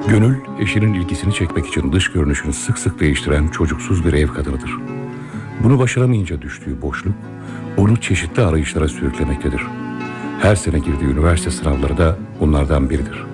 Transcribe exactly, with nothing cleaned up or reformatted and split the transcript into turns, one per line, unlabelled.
Gönül, eşinin ilgisini çekmek için dış görünüşünü sık sık değiştiren çocuksuz bir ev kadınıdır. Bunu başaramayınca düştüğü boşluk, onu çeşitli arayışlara sürüklemektedir. Her sene girdiği üniversite sınavları da bunlardan biridir.